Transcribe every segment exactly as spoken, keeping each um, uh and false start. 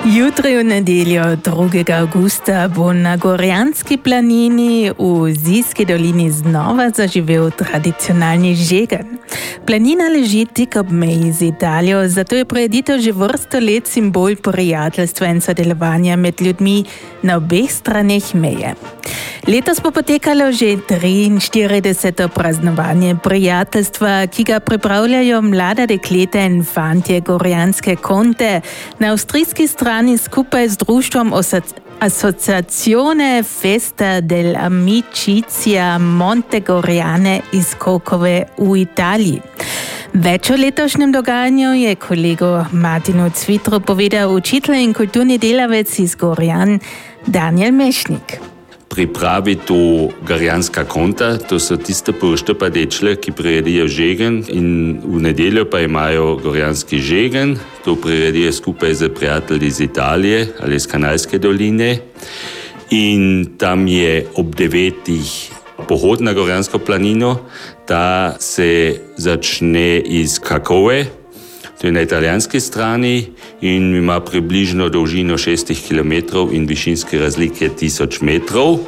Jutri v nedeljo drugega avgusta bo na Gorjanski planini v Ziski dolini znova zaživel tradicionalni žegen. Planina leži tik ob meji z Italijo, zato je prireditev že vrsto let simbol prijateljstva in sodelovanja med ljudmi na obeh straneh meje. Letos bo potekalo že triinštirideseto praznovanje prijateljstva, ki ga pripravljajo mlada dekleta in fantje Gorjanske Conte na avstrijski strani skupaj z društvom Associazione Festa dell'Amicizia Montegoriane iz Kokove v Italiji. Več o letošnjem dogajanju je kolegu Martinu Cvitru povedal učitelj in kulturni delavec iz Gorjan Daniel Mešnik. Pripravi to Gorjanska Conta, to so tiste poštapa dečle, ki priredijo žegen, in v nedeljo pa imajo Gorjanski žegen. To priredijo skupaj z prijatelji iz Italije ali iz Kanalske doline. In tam je ob devetih pohod na Gorjansko planino. Ta se začne iz Kakove, to je na italijanski strani, in ima približno dolžino šestih kilometrov in višinske razlike tisoč metrov.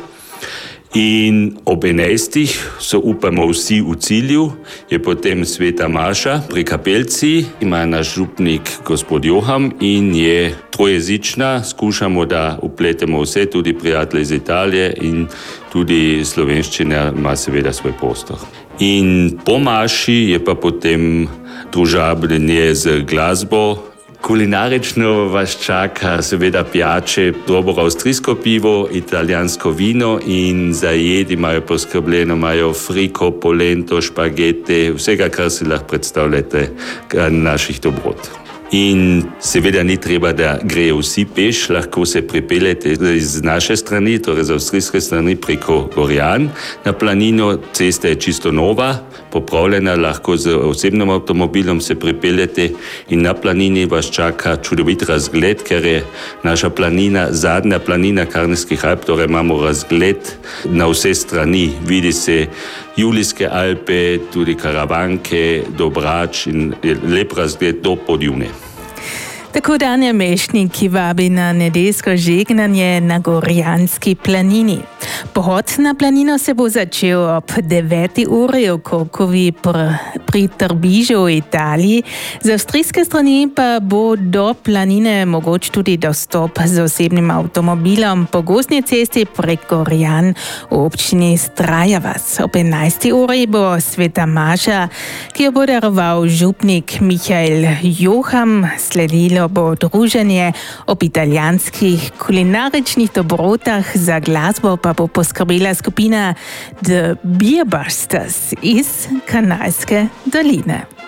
In ob enajstih so upamo vsi v cilju, je potem sveta maša pri kapelci, ima naš župnik gospod Joham in je trojezična. Skušamo, da upletemo vse, tudi prijatelje iz Italije, in tudi slovenščina ima seveda svoj prostor. In po maši je pa potem družabnjenje z glasbo. Kulinarično vas čaka seveda pijače, dobro avstrijsko pivo, italijansko vino, in za jed imajo poskrbljeno, imajo friko, polento, špagete, vsega, kar si lahko predstavljate naših dobrot. In seveda ni treba, da grejo vsi peš, lahko se pripeljete iz naše strani, torej z avstrijske strani preko Gorjan na planino. Cesta je čisto nova, popravljena, lahko z osebnim avtomobilom se pripeljete in na planini vas čaka čudovit razgled, ker je naša planina zadnja planina Karnijskih Alp, torej imamo razgled na vse strani. Vidi se Julijske Alpe, tudi Karavanke, do Brač in lep razgled do Podjune. Tako Daniel Mešnik, ki vabi na nedeljsko žegnanje na Gorjanski planini. Pohod na planino se bo začel ob deveti uri v Kokovi pr, pri Trbižu v Italiji. Z avstrijske strani pa bo do planine mogoč tudi dostop z osebnim avtomobilom po gozdni cesti prek Gorjan v občini Strajavas. Ob enajsti uri bo sveta maša, ki jo bo daroval župnik Michael Joham. Sledilo bo druženje ob italijanskih kulinaričnih dobrotah, za glasbo pa bo poskrbela skupina The Beerbusters iz Kanalske doline.